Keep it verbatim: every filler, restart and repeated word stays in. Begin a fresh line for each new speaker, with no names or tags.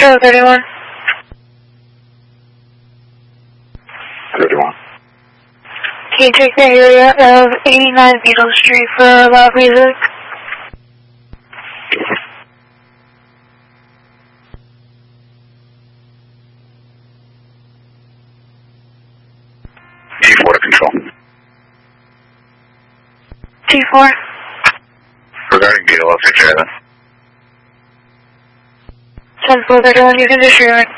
Control thirty-one.
thirty-one.
Can you take the area of eighty-nine Beetle Street for loud music?
T four to control.
T four.
Regarding Beetle, I'll take care of that.
ten four thirty-one, you can disregard.